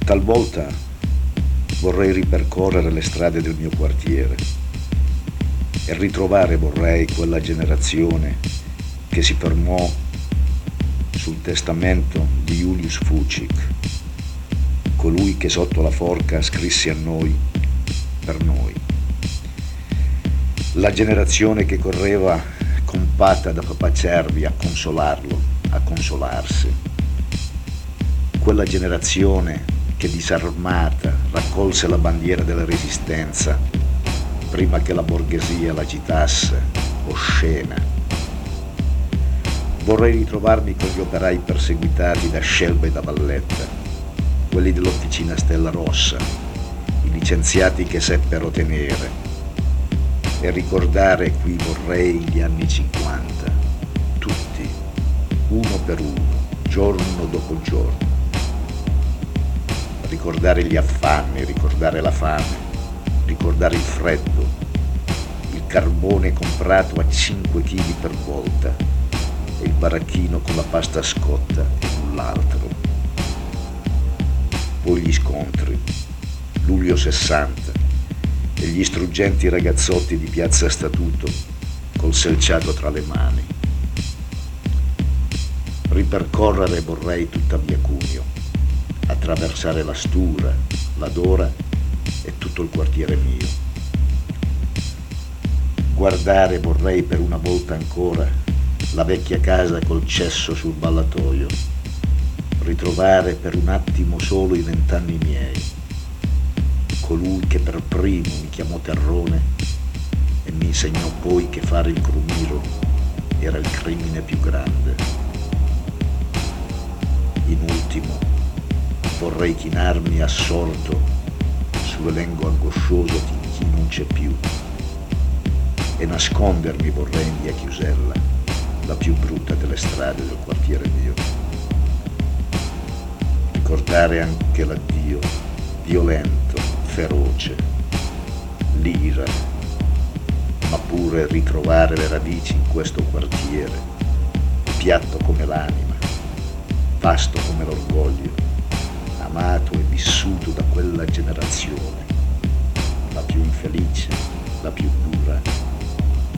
Talvolta vorrei ripercorrere le strade del mio quartiere e ritrovare vorrei quella generazione che si fermò sul testamento di Julius Fučík, colui che sotto la forca scrisse a noi, per noi. La generazione che correva compatta da papà Cervi a consolarlo, a consolarsi. Quella generazione che disarmata raccolse la bandiera della resistenza prima che la borghesia l'agitasse, oscena. Vorrei ritrovarmi con gli operai perseguitati da Scelba e da Valletta, quelli dell'officina Stella Rossa, i licenziati che seppero tenere, e ricordare qui vorrei gli anni 50, tutti, uno per uno, giorno dopo giorno. Ricordare gli affanni, ricordare la fame, ricordare il freddo, il carbone comprato a 5 kg per volta e il baracchino con la pasta scotta e null'altro. Poi gli scontri, luglio 60 e gli struggenti ragazzotti di piazza Statuto col selciato tra le mani. Ripercorrere vorrei tutta via Cuneo, attraversare la Stura, la Dora e tutto il quartiere mio. Guardare vorrei per una volta ancora la vecchia casa col cesso sul ballatoio, ritrovare per un attimo solo i 20 anni miei, colui che per primo mi chiamò terrone e mi insegnò poi che fare il crumiro era il crimine più grande. In ultimo, vorrei chinarmi assorto sull'elenco angoscioso di chi non c'è più e nascondermi vorrei in via Chiusella, la più brutta delle strade del quartiere mio. Ricordare anche l'addio violento, feroce, l'ira, ma pure ritrovare le radici in questo quartiere, piatto come l'anima, vasto come l'orgoglio, amato e vissuto da quella generazione, la più infelice, la più dura,